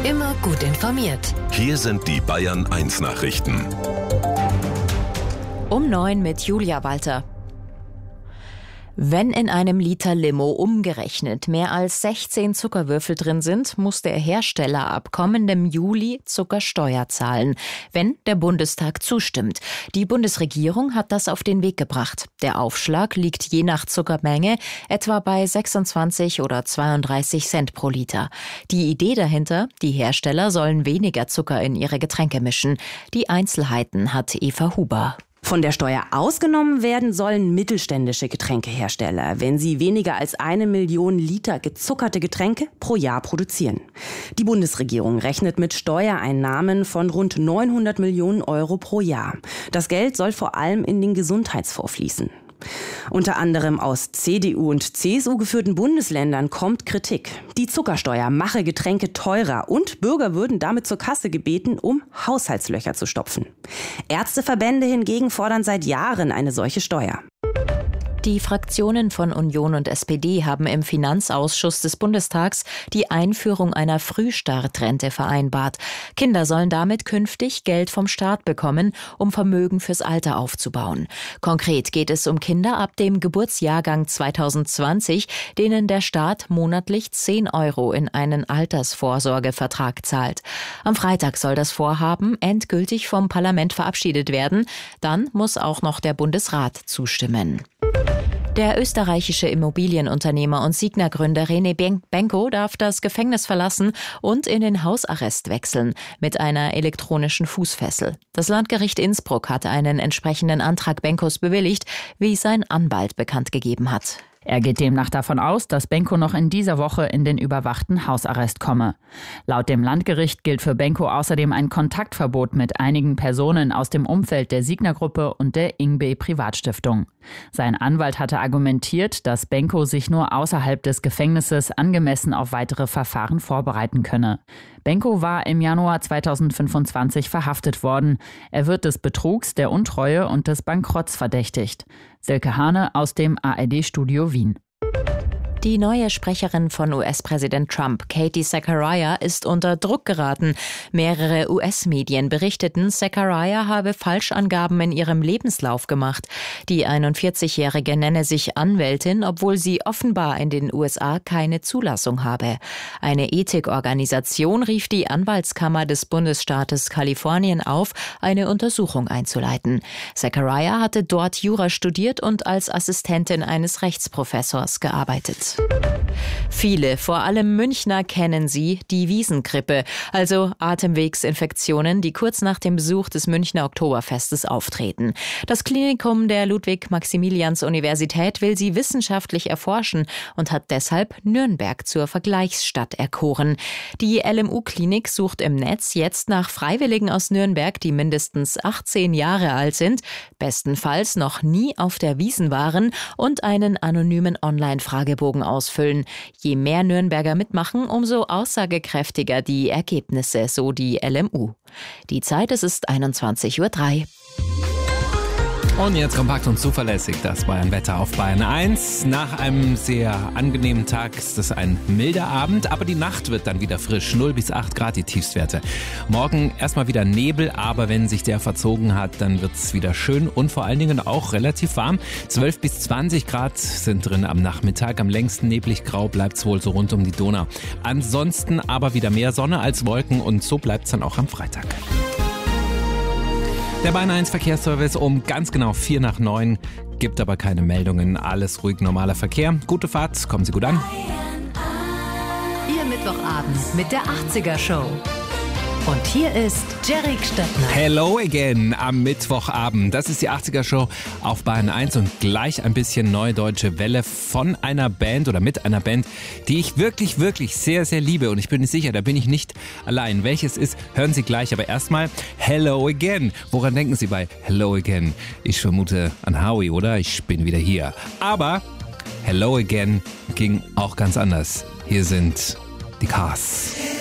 Immer gut informiert. Hier sind die Bayern 1 Nachrichten. Um 9 mit Julia Walter. Wenn in einem Liter Limo umgerechnet mehr als 16 Zuckerwürfel drin sind, muss der Hersteller ab kommendem Juli Zuckersteuer zahlen, wenn der Bundestag zustimmt. Die Bundesregierung hat das auf den Weg gebracht. Der Aufschlag liegt je nach Zuckermenge etwa bei 26 oder 32 Cent pro Liter. Die Idee dahinter: Die Hersteller sollen weniger Zucker in ihre Getränke mischen. Die Einzelheiten hat Eva Huber. Von der Steuer ausgenommen werden sollen mittelständische Getränkehersteller, wenn sie weniger als 1 Million Liter gezuckerte Getränke pro Jahr produzieren. Die Bundesregierung rechnet mit Steuereinnahmen von rund 900 Millionen Euro pro Jahr. Das Geld soll vor allem in den Gesundheitsfonds fließen. Unter anderem aus CDU und CSU geführten Bundesländern kommt Kritik. Die Zuckersteuer mache Getränke teurer und Bürger würden damit zur Kasse gebeten, um Haushaltslöcher zu stopfen. Ärzteverbände hingegen fordern seit Jahren eine solche Steuer. Die Fraktionen von Union und SPD haben im Finanzausschuss des Bundestags die Einführung einer Frühstartrente vereinbart. Kinder sollen damit künftig Geld vom Staat bekommen, um Vermögen fürs Alter aufzubauen. Konkret geht es um Kinder ab dem Geburtsjahrgang 2020, denen der Staat monatlich 10 Euro in einen Altersvorsorgevertrag zahlt. Am Freitag soll das Vorhaben endgültig vom Parlament verabschiedet werden. Dann muss auch noch der Bundesrat zustimmen. Der österreichische Immobilienunternehmer und Signa-Gründer René Benko darf das Gefängnis verlassen und in den Hausarrest wechseln mit einer elektronischen Fußfessel. Das Landgericht Innsbruck hat einen entsprechenden Antrag Benkos bewilligt, wie sein Anwalt bekannt gegeben hat. Er geht demnach davon aus, dass Benko noch in dieser Woche in den überwachten Hausarrest komme. Laut dem Landgericht gilt für Benko außerdem ein Kontaktverbot mit einigen Personen aus dem Umfeld der Signa-Gruppe und der Ingbe Privatstiftung. Sein Anwalt hatte argumentiert, dass Benko sich nur außerhalb des Gefängnisses angemessen auf weitere Verfahren vorbereiten könne. Benko war im Januar 2025 verhaftet worden. Er wird des Betrugs, der Untreue und des Bankrotts verdächtigt. Silke Hane aus dem ARD-Studio Wien. Die neue Sprecherin von US-Präsident Trump, Katie Zachariah, ist unter Druck geraten. Mehrere US-Medien berichteten, Zachariah habe Falschangaben in ihrem Lebenslauf gemacht. Die 41-Jährige nenne sich Anwältin, obwohl sie offenbar in den USA keine Zulassung habe. Eine Ethikorganisation rief die Anwaltskammer des Bundesstaates Kalifornien auf, eine Untersuchung einzuleiten. Zachariah hatte dort Jura studiert und als Assistentin eines Rechtsprofessors gearbeitet. Viele, vor allem Münchner, kennen sie, die Wiesengrippe, also Atemwegsinfektionen, die kurz nach dem Besuch des Münchner Oktoberfestes auftreten. Das Klinikum der Ludwig-Maximilians-Universität will sie wissenschaftlich erforschen und hat deshalb Nürnberg zur Vergleichsstadt erkoren. Die LMU-Klinik sucht im Netz jetzt nach Freiwilligen aus Nürnberg, die mindestens 18 Jahre alt sind, bestenfalls noch nie auf der Wiesn waren und einen anonymen Online-Fragebogen ausfüllen. Je mehr Nürnberger mitmachen, umso aussagekräftiger die Ergebnisse, so die LMU. Die Zeit, es ist 21:03 Uhr. Und jetzt kompakt und zuverlässig das Bayern-Wetter auf Bayern 1. Nach einem sehr angenehmen Tag ist es ein milder Abend, aber die Nacht wird dann wieder frisch. 0 bis 8 Grad die Tiefstwerte. Morgen erstmal wieder Nebel, aber wenn sich der verzogen hat, dann wird es wieder schön und vor allen Dingen auch relativ warm. 12 bis 20 Grad sind drin am Nachmittag. Am längsten neblig grau bleibt es wohl so rund um die Donau. Ansonsten aber wieder mehr Sonne als Wolken und so bleibt es dann auch am Freitag. Der Bayern 1 Verkehrsservice um ganz genau 8:45, gibt aber keine Meldungen. Alles ruhig, normaler Verkehr. Gute Fahrt, kommen Sie gut an. Ihr Mittwochabend mit der 80er Show. Und hier ist Jerry Stöttner. Hello again am Mittwochabend. Das ist die 80er Show auf Bayern 1 und gleich ein bisschen Neue Deutsche Welle von einer Band oder mit einer Band, die ich wirklich, wirklich sehr, sehr liebe. Und ich bin sicher, da bin ich nicht allein. Welches ist, hören Sie gleich. Aber erstmal Hello again. Woran denken Sie bei Hello again? Ich vermute an Howie, oder? Ich bin wieder hier. Aber Hello again ging auch ganz anders. Hier sind die Cars.